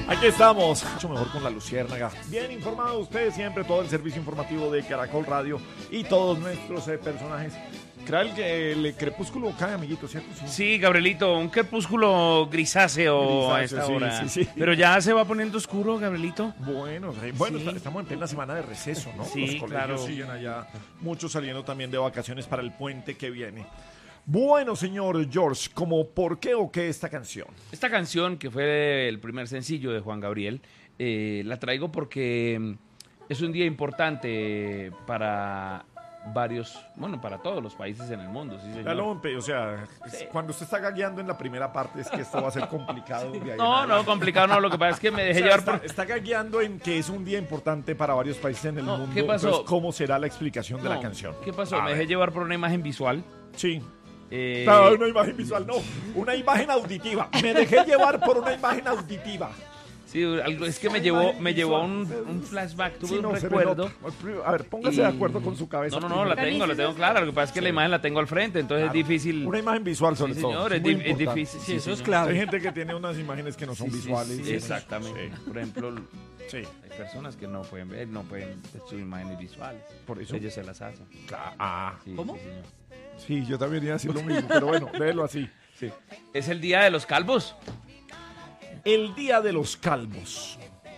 Aquí estamos, mucho mejor con la Luciérnaga. Bien informado usted siempre, todo el servicio informativo de Caracol Radio y todos nuestros personajes. Creo que el crepúsculo cae, amiguito, ¿cierto? Sí, Gabrielito, un crepúsculo grisáceo a esta hora. Sí. Pero ya se va poniendo oscuro, Gabrielito. Bueno, sí. Estamos en plena semana de receso, ¿no? Sí, los colegios claro. siguen allá, muchos saliendo también de vacaciones para el puente que viene. Bueno, señor George, ¿cómo por qué o qué esta canción? Esta canción, que fue el primer sencillo de Juan Gabriel, la traigo porque es un día importante para para todos los países en el mundo. Sí, señor. Cuando usted está gagueando en la primera parte es que esto va a ser complicado. No, complicado no, lo que pasa es que me dejé llevar por... Está gagueando en que es un día importante para varios países en el mundo. ¿Qué pasó? Entonces, ¿cómo será la explicación de la canción? ¿Qué pasó? Me dejé llevar por una imagen visual. Sí. No, una imagen visual, no. Una imagen auditiva. Me dejé llevar por una imagen auditiva. Sí, es que me llevó a un flashback, tuve un recuerdo. A ver, póngase de acuerdo con su cabeza. No, la tengo clara. Lo que pasa es que la imagen la tengo al frente, entonces claro, es difícil. Una imagen visual sobre todo. Señor, es difícil. Sí, eso es clave. Hay gente que tiene unas imágenes que no son visuales. Sí, exactamente. Sí. Por ejemplo, hay personas que no pueden ver, no pueden sus imágenes visuales. Por eso ellos se las hacen. ¿Cómo? Sí, yo también iba a decir lo mismo, pero bueno, véelo así. Sí. Es el día de los calvos. El día de los calvos.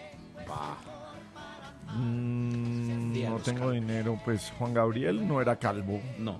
No tengo dinero, pues Juan Gabriel no era calvo. No.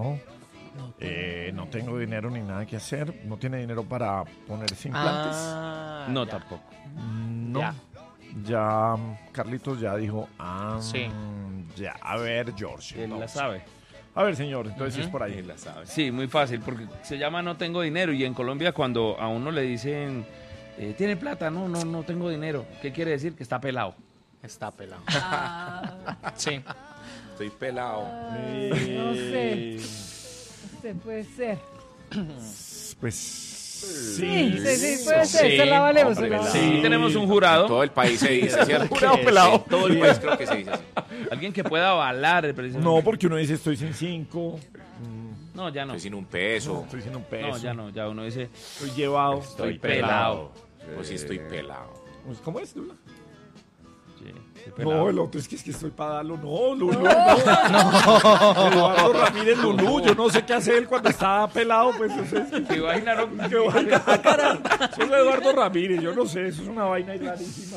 No tengo dinero ni nada que hacer. No tiene dinero para ponerse implantes. No, tampoco. No. Ya Carlitos ya dijo. Sí. Ya, a ver, George. Él la sabe. A ver, señor, entonces es por ahí. Él la sabe. Sí, muy fácil, porque se llama No tengo dinero. Y en Colombia cuando a uno le dicen... ¿tiene plata? No tengo dinero. ¿Qué quiere decir? Que está pelado. Está pelado. Sí. Estoy pelado. No sé. Puede ser. Pues sí, puede ser. Se la valemos. Sí, tenemos un jurado. En todo el país se dice, ¿cierto? Jurado pelado. En todo el país creo que se dice así. Alguien que pueda avalar precisamente. No, porque uno dice estoy sin 5. No, ya no. Estoy sin un peso. Estoy sin un peso. No, ya uno dice estoy llevado. Estoy pelado. Pues sí, estoy pelado. ¿Cómo es, Lula? Sí, no, el otro es que estoy para darlo. No, Lulú. No. Eduardo Ramírez Lulú. Yo no sé qué hace él cuando está pelado. Pues ¿Qué vaina? Eso es Eduardo Ramírez. Yo no sé. Eso es una vaina rarísima.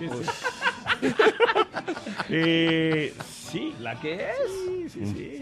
Sí. ¿La que es?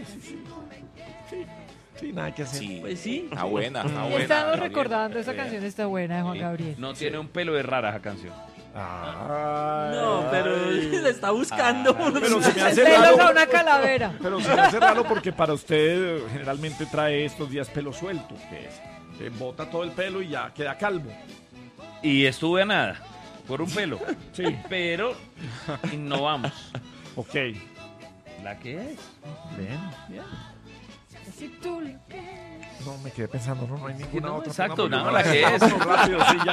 Sí, nada que hacer. Sí. Pues sí. Está buena. Estamos recordando, esa canción está buena de Juan Gabriel. No tiene un pelo de rara esa canción. No, pero se está buscando. Pero se me hace Usted raro. logra una calavera. Pero se me hace raro porque para usted generalmente trae estos días pelo suelto. Que bota todo el pelo y ya queda calvo. Y estuve a nada. Por un pelo. Sí. Pero innovamos. Ok. ¿La que es? Bien. Si tú No, me quedé pensando, no hay ninguna otra. Exacto, No, la que es. Rápido, sí, ya.